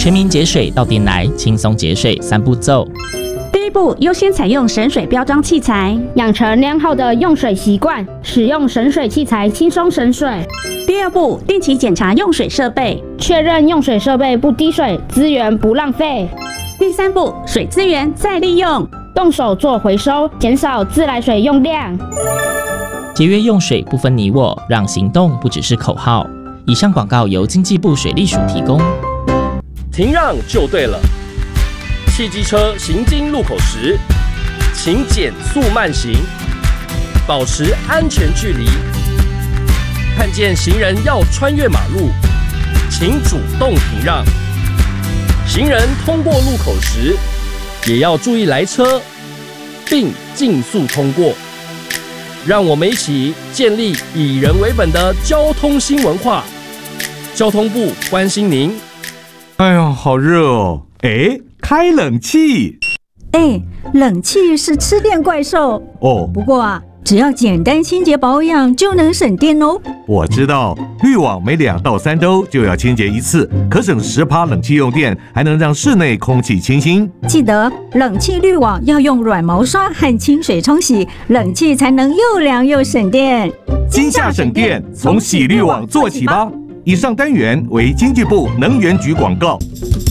全民节水到店来，轻松节水3步骤。 第一步，优先采用省水标章器材， 养成良好的用水习惯，使用省水器材轻松省水。 第二步，定期检查用水设备， 确认用水设备不滴水，资源不浪费。 第三步，水资源再利用， 动手做回收，减少自来水用量。 节约用水不分你我，让行动不只是口号。以上广告由经济部水利署提供。 停让就对了。汽机车行经路口时，请减速慢行，保持安全距离。看见行人要穿越马路，请主动停让。行人通过路口时，也要注意来车，并尽速通过。让我们一起建立以人为本的交通新文化。交通部关心您。 哎呦，好热哦！哎，开冷气。 冷气是吃电怪兽哦。 不过啊，只要简单清洁保养就能省电哦。 我知道，滤网每2到3周就要清洁一次，可省10%冷气用电，还能让室内空气清新。 记得冷气滤网要用软毛刷和清水冲洗，冷气才能又凉又省电。 今夏省电，从洗滤网做起吧。以上单元为经济部能源局广告。